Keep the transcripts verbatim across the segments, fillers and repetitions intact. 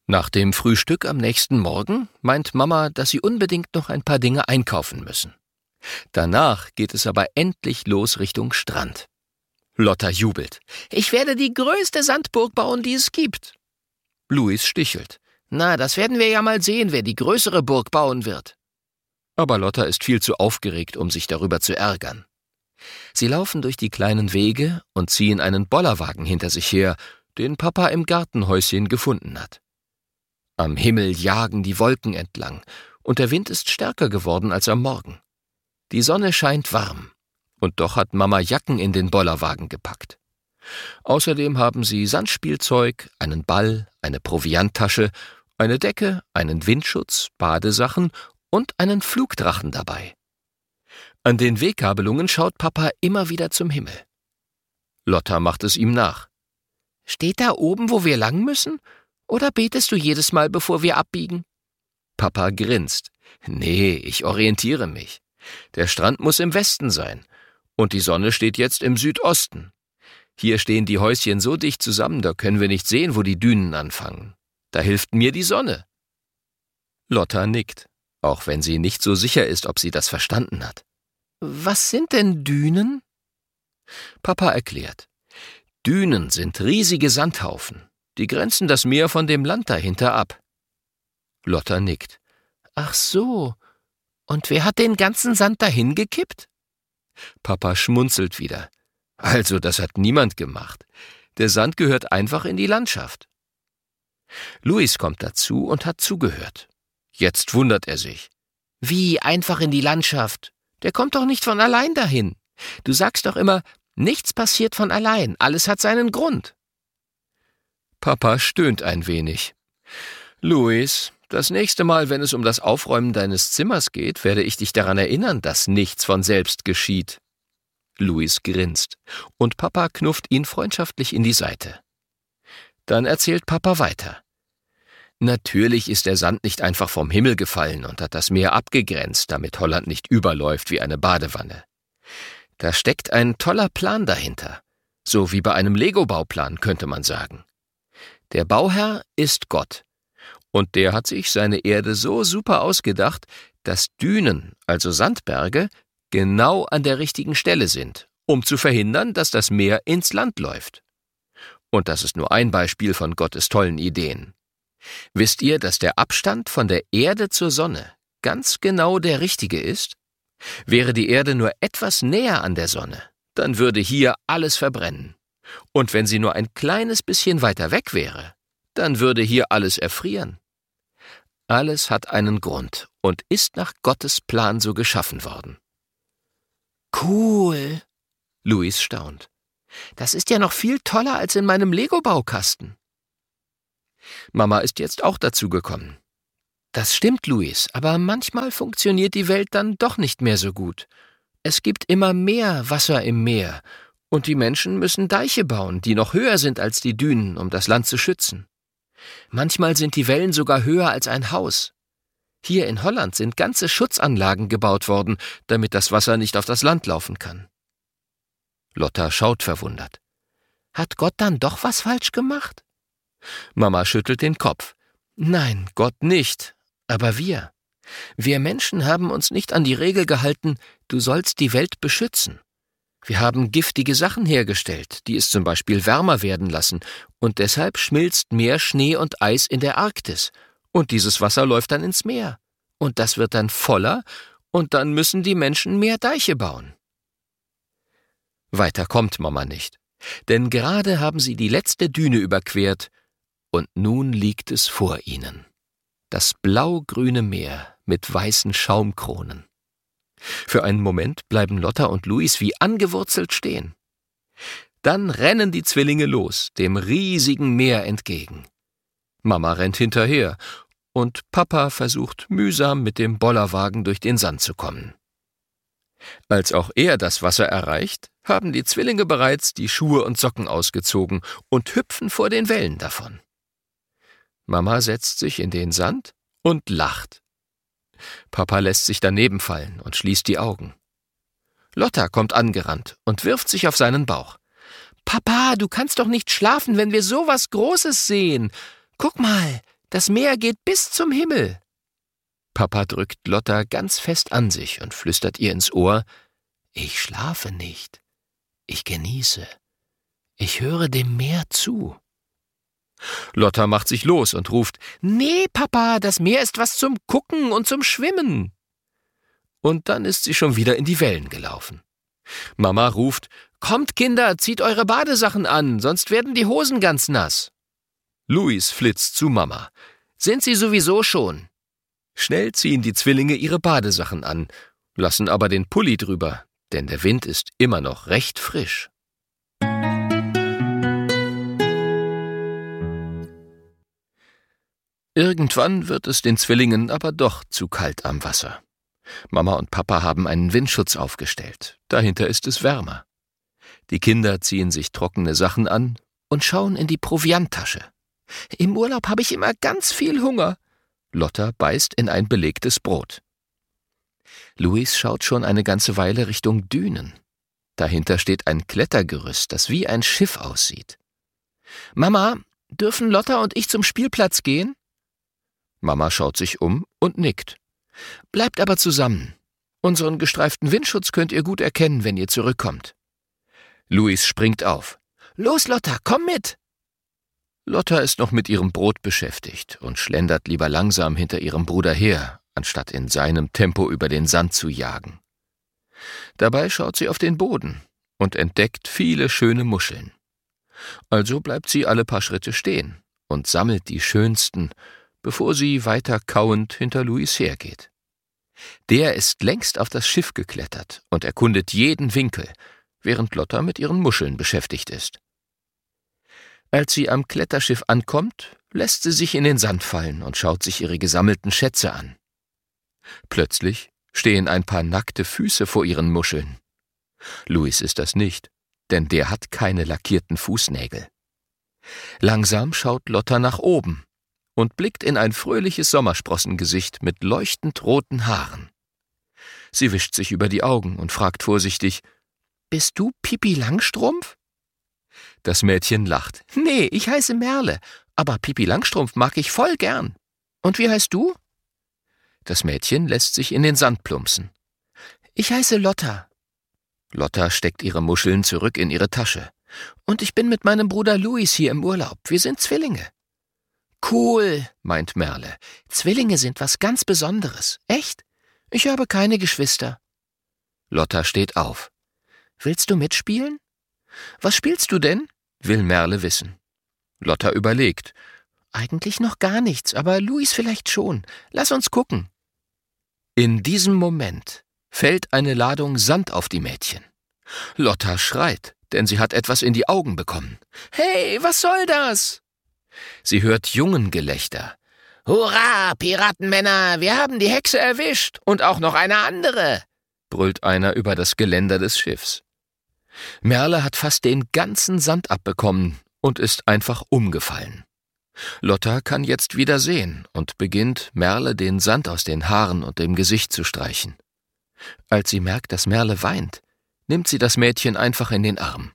Nach dem Frühstück am nächsten Morgen meint Mama, dass sie unbedingt noch ein paar Dinge einkaufen müssen. Danach geht es aber endlich los Richtung Strand. Lotta jubelt. »Ich werde die größte Sandburg bauen, die es gibt.« Louis stichelt. »Na, das werden wir ja mal sehen, wer die größere Burg bauen wird.« Aber Lotta ist viel zu aufgeregt, um sich darüber zu ärgern. Sie laufen durch die kleinen Wege und ziehen einen Bollerwagen hinter sich her, den Papa im Gartenhäuschen gefunden hat. Am Himmel jagen die Wolken entlang, und der Wind ist stärker geworden als am Morgen. Die Sonne scheint warm, und doch hat Mama Jacken in den Bollerwagen gepackt. Außerdem haben sie Sandspielzeug, einen Ball, eine Provianttasche, eine Decke, einen Windschutz, Badesachen und einen Flugdrachen dabei. An den Weggabelungen schaut Papa immer wieder zum Himmel. Lotta macht es ihm nach. »Steht da oben, wo wir lang müssen? Oder betest du jedes Mal, bevor wir abbiegen?« Papa grinst. »Nee, ich orientiere mich. Der Strand muss im Westen sein. Und die Sonne steht jetzt im Südosten. Hier stehen die Häuschen so dicht zusammen, da können wir nicht sehen, wo die Dünen anfangen. Da hilft mir die Sonne.« Lotta nickt, auch wenn sie nicht so sicher ist, ob sie das verstanden hat. »Was sind denn Dünen?« Papa erklärt. Dünen sind riesige Sandhaufen. Die grenzen das Meer von dem Land dahinter ab. Lotta nickt. »Ach so. Und wer hat den ganzen Sand dahin gekippt?« Papa schmunzelt wieder. »Also, das hat niemand gemacht. Der Sand gehört einfach in die Landschaft.« Louis kommt dazu und hat zugehört. Jetzt wundert er sich. »Wie einfach in die Landschaft? Der kommt doch nicht von allein dahin. Du sagst doch immer, nichts passiert von allein, alles hat seinen Grund.« Papa stöhnt ein wenig. »Louis, das nächste Mal, wenn es um das Aufräumen deines Zimmers geht, werde ich dich daran erinnern, dass nichts von selbst geschieht.« Louis grinst, und Papa knufft ihn freundschaftlich in die Seite. Dann erzählt Papa weiter. Natürlich ist der Sand nicht einfach vom Himmel gefallen und hat das Meer abgegrenzt, damit Holland nicht überläuft wie eine Badewanne. Da steckt ein toller Plan dahinter, so wie bei einem Lego-Bauplan, könnte man sagen. Der Bauherr ist Gott, und der hat sich seine Erde so super ausgedacht, dass Dünen, also Sandberge, genau an der richtigen Stelle sind, um zu verhindern, dass das Meer ins Land läuft. Und das ist nur ein Beispiel von Gottes tollen Ideen. Wisst ihr, dass der Abstand von der Erde zur Sonne ganz genau der richtige ist? Wäre die Erde nur etwas näher an der Sonne, dann würde hier alles verbrennen. Und wenn sie nur ein kleines bisschen weiter weg wäre, dann würde hier alles erfrieren. Alles hat einen Grund und ist nach Gottes Plan so geschaffen worden. »Cool«, Louis staunt. »Das ist ja noch viel toller als in meinem Lego-Baukasten.« Mama ist jetzt auch dazu gekommen. »Das stimmt, Louis, aber manchmal funktioniert die Welt dann doch nicht mehr so gut. Es gibt immer mehr Wasser im Meer, und die Menschen müssen Deiche bauen, die noch höher sind als die Dünen, um das Land zu schützen. Manchmal sind die Wellen sogar höher als ein Haus. Hier in Holland sind ganze Schutzanlagen gebaut worden, damit das Wasser nicht auf das Land laufen kann.« Lotta schaut verwundert. »Hat Gott dann doch was falsch gemacht?« Mama schüttelt den Kopf. »Nein, Gott nicht, aber wir. Wir Menschen haben uns nicht an die Regel gehalten, du sollst die Welt beschützen. Wir haben giftige Sachen hergestellt, die es zum Beispiel wärmer werden lassen, und deshalb schmilzt mehr Schnee und Eis in der Arktis, und dieses Wasser läuft dann ins Meer. Und das wird dann voller, und dann müssen die Menschen mehr Deiche bauen.« Weiter kommt Mama nicht, denn gerade haben sie die letzte Düne überquert, und nun liegt es vor ihnen. Das blau-grüne Meer mit weißen Schaumkronen. Für einen Moment bleiben Lotta und Louis wie angewurzelt stehen. Dann rennen die Zwillinge los, dem riesigen Meer entgegen. Mama rennt hinterher, und Papa versucht mühsam mit dem Bollerwagen durch den Sand zu kommen. Als auch er das Wasser erreicht, haben die Zwillinge bereits die Schuhe und Socken ausgezogen und hüpfen vor den Wellen davon. Mama setzt sich in den Sand und lacht. Papa lässt sich daneben fallen und schließt die Augen. Lotta kommt angerannt und wirft sich auf seinen Bauch. »Papa, du kannst doch nicht schlafen, wenn wir so was Großes sehen. Guck mal, das Meer geht bis zum Himmel. Papa drückt Lotta ganz fest an sich und flüstert ihr ins Ohr: Ich schlafe nicht, ich genieße, ich höre dem Meer zu. Lotta macht sich los und ruft: Nee, Papa, das Meer ist was zum Gucken und zum Schwimmen. Und dann ist sie schon wieder in die Wellen gelaufen. Mama ruft: Kommt, Kinder, zieht eure Badesachen an, sonst werden die Hosen ganz nass. Luis flitzt zu Mama: Sind sie sowieso schon? Schnell ziehen die Zwillinge ihre Badesachen an, lassen aber den Pulli drüber, denn der Wind ist immer noch recht frisch. Irgendwann wird es den Zwillingen aber doch zu kalt am Wasser. Mama und Papa haben einen Windschutz aufgestellt, dahinter ist es wärmer. Die Kinder ziehen sich trockene Sachen an und schauen in die Provianttasche. Im Urlaub habe ich immer ganz viel Hunger. Lotta beißt in ein belegtes Brot. Luis schaut schon eine ganze Weile Richtung Dünen. Dahinter steht ein Klettergerüst, das wie ein Schiff aussieht. Mama, dürfen Lotta und ich zum Spielplatz gehen? Mama schaut sich um und nickt. Bleibt aber zusammen. Unseren gestreiften Windschutz könnt ihr gut erkennen, wenn ihr zurückkommt. Luis springt auf. Los, Lotta, komm mit! Lotta ist noch mit ihrem Brot beschäftigt und schlendert lieber langsam hinter ihrem Bruder her, anstatt in seinem Tempo über den Sand zu jagen. Dabei schaut sie auf den Boden und entdeckt viele schöne Muscheln. Also bleibt sie alle paar Schritte stehen und sammelt die schönsten, bevor sie weiter kauend hinter Luis hergeht. Der ist längst auf das Schiff geklettert und erkundet jeden Winkel, während Lotta mit ihren Muscheln beschäftigt ist. Als sie am Kletterschiff ankommt, lässt sie sich in den Sand fallen und schaut sich ihre gesammelten Schätze an. Plötzlich stehen ein paar nackte Füße vor ihren Muscheln. Luis ist das nicht, denn der hat keine lackierten Fußnägel. Langsam schaut Lotta nach oben und blickt in ein fröhliches Sommersprossengesicht mit leuchtend roten Haaren. Sie wischt sich über die Augen und fragt vorsichtig: »Bist du Pipi Langstrumpf?« Das Mädchen lacht. »Nee, ich heiße Merle, aber Pipi Langstrumpf mag ich voll gern. Und wie heißt du?« Das Mädchen lässt sich in den Sand plumpsen. »Ich heiße Lotta.« Lotta steckt ihre Muscheln zurück in ihre Tasche. »Und ich bin mit meinem Bruder Luis hier im Urlaub. Wir sind Zwillinge.« »Cool«, meint Merle. »Zwillinge sind was ganz Besonderes. Echt? Ich habe keine Geschwister.« Lotta steht auf. »Willst du mitspielen?« »Was spielst du denn?« will Merle wissen. Lotta überlegt. »Eigentlich noch gar nichts, aber Luis vielleicht schon. Lass uns gucken.« In diesem Moment fällt eine Ladung Sand auf die Mädchen. Lotta schreit, denn sie hat etwas in die Augen bekommen. »Hey, was soll das?« Sie hört Jungengelächter. »Hurra, Piratenmänner, wir haben die Hexe erwischt und auch noch eine andere«, brüllt einer über das Geländer des Schiffs. Merle hat fast den ganzen Sand abbekommen und ist einfach umgefallen. Lotta kann jetzt wieder sehen und beginnt, Merle den Sand aus den Haaren und dem Gesicht zu streichen. Als sie merkt, dass Merle weint, nimmt sie das Mädchen einfach in den Arm.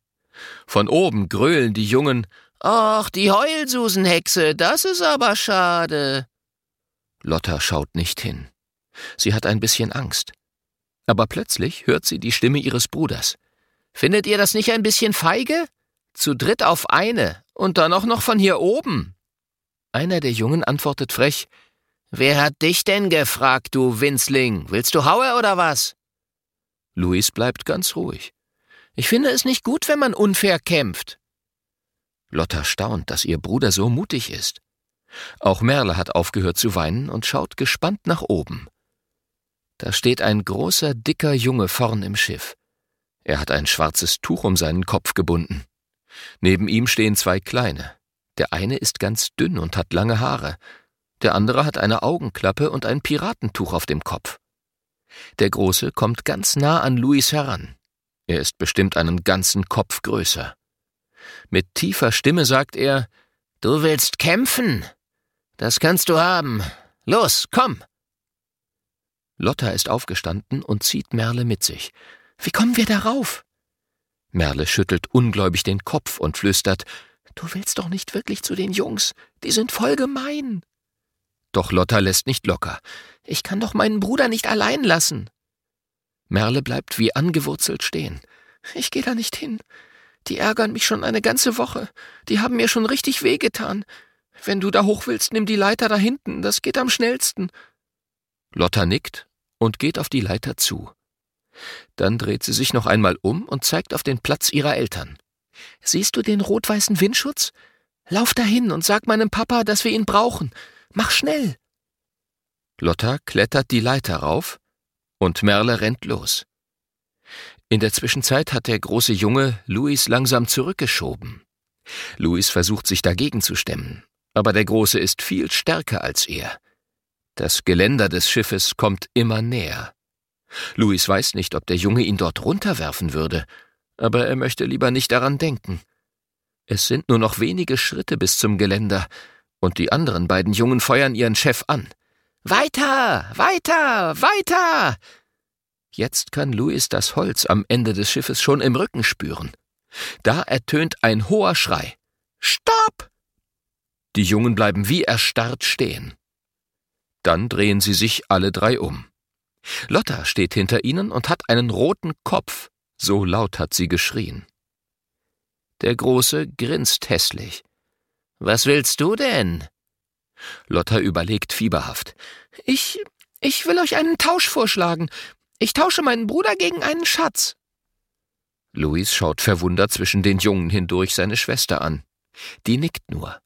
Von oben gröhlen die Jungen: »Ach, die Heulsusenhexe, das ist aber schade.« Lotta schaut nicht hin. Sie hat ein bisschen Angst. Aber plötzlich hört sie die Stimme ihres Bruders. »Findet ihr das nicht ein bisschen feige? Zu dritt auf eine und dann auch noch von hier oben.« Einer der Jungen antwortet frech: »Wer hat dich denn gefragt, du Winzling? Willst du Haue oder was?« Luis bleibt ganz ruhig. »Ich finde es nicht gut, wenn man unfair kämpft.« Lotta staunt, dass ihr Bruder so mutig ist. Auch Merle hat aufgehört zu weinen und schaut gespannt nach oben. Da steht ein großer, dicker Junge vorn im Schiff. Er hat ein schwarzes Tuch um seinen Kopf gebunden. Neben ihm stehen zwei Kleine. Der eine ist ganz dünn und hat lange Haare. Der andere hat eine Augenklappe und ein Piratentuch auf dem Kopf. Der Große kommt ganz nah an Luis heran. Er ist bestimmt einen ganzen Kopf größer. Mit tiefer Stimme sagt er: »Du willst kämpfen? Das kannst du haben. Los, komm!« Lotta ist aufgestanden und zieht Merle mit sich. »Wie kommen wir darauf?« Merle schüttelt ungläubig den Kopf und flüstert: Du willst doch nicht wirklich zu den Jungs, die sind voll gemein. Doch Lotta lässt nicht locker. Ich kann doch meinen Bruder nicht allein lassen. Merle bleibt wie angewurzelt stehen. Ich gehe da nicht hin. Die ärgern mich schon eine ganze Woche. Die haben mir schon richtig wehgetan. Wenn du da hoch willst, nimm die Leiter da hinten, das geht am schnellsten. Lotta nickt und geht auf die Leiter zu. Dann dreht sie sich noch einmal um und zeigt auf den Platz ihrer Eltern. Siehst du den rot-weißen Windschutz? Lauf dahin und sag meinem Papa, dass wir ihn brauchen. Mach schnell! Lotta klettert die Leiter rauf und Merle rennt los. In der Zwischenzeit hat der große Junge Louis langsam zurückgeschoben. Louis versucht sich dagegen zu stemmen, aber der Große ist viel stärker als er. Das Geländer des Schiffes kommt immer näher. Louis weiß nicht, ob der Junge ihn dort runterwerfen würde, aber er möchte lieber nicht daran denken. Es sind nur noch wenige Schritte bis zum Geländer, und die anderen beiden Jungen feuern ihren Chef an. »Weiter! Weiter! Weiter!« Jetzt kann Louis das Holz am Ende des Schiffes schon im Rücken spüren. Da ertönt ein hoher Schrei. »Stopp!« Die Jungen bleiben wie erstarrt stehen. Dann drehen sie sich alle drei um. Lotta steht hinter ihnen und hat einen roten Kopf, so laut hat sie geschrien. Der Große grinst hässlich. »Was willst du denn?« Lotta überlegt fieberhaft. Ich, ich will euch einen Tausch vorschlagen. Ich tausche meinen Bruder gegen einen Schatz.« Louis schaut verwundert zwischen den Jungen hindurch seine Schwester an. Die nickt nur.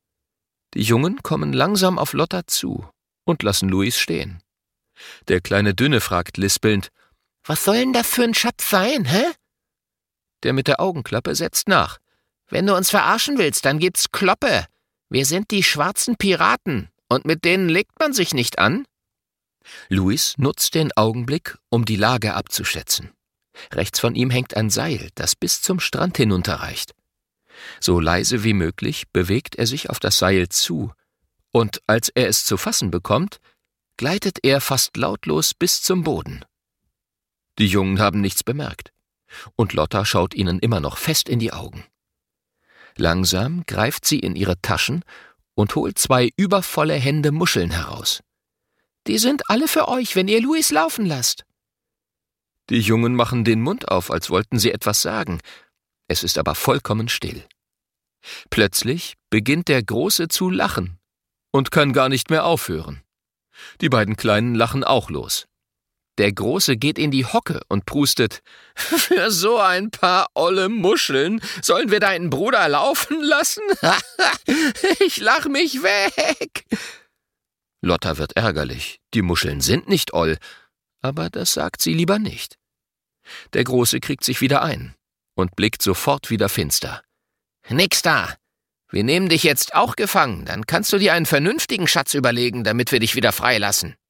Die Jungen kommen langsam auf Lotta zu und lassen Louis stehen. Der kleine Dünne fragt lispelnd, »Was soll denn das für ein Schatz sein, hä?« Der mit der Augenklappe setzt nach. »Wenn du uns verarschen willst, dann gibt's Kloppe. Wir sind die schwarzen Piraten, und mit denen legt man sich nicht an.« Louis nutzt den Augenblick, um die Lage abzuschätzen. Rechts von ihm hängt ein Seil, das bis zum Strand hinunterreicht. So leise wie möglich bewegt er sich auf das Seil zu, und als er es zu fassen bekommt, gleitet er fast lautlos bis zum Boden. Die Jungen haben nichts bemerkt, und Lotta schaut ihnen immer noch fest in die Augen. Langsam greift sie in ihre Taschen und holt zwei übervolle Hände Muscheln heraus. »Die sind alle für euch, wenn ihr Louis laufen lasst.« Die Jungen machen den Mund auf, als wollten sie etwas sagen. Es ist aber vollkommen still. Plötzlich beginnt der Große zu lachen und kann gar nicht mehr aufhören. Die beiden Kleinen lachen auch los. Der Große geht in die Hocke und prustet, »Für so ein paar olle Muscheln sollen wir deinen Bruder laufen lassen? Ich lach mich weg!« Lotta wird ärgerlich. Die Muscheln sind nicht oll, aber das sagt sie lieber nicht. Der Große kriegt sich wieder ein und blickt sofort wieder finster. »Nix da! Wir nehmen dich jetzt auch gefangen, dann kannst du dir einen vernünftigen Schatz überlegen, damit wir dich wieder freilassen.«